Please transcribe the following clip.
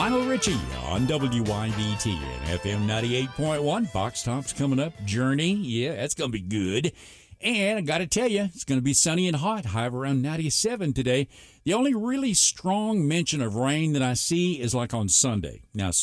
Lionel Richie on WYBT and FM 98.1. Box Tops coming up. Journey, yeah, that's going to be good. And I got to tell you, it's going to be sunny and hot, high of around 97 today. The only really strong mention of rain that I see is like on Sunday. Now,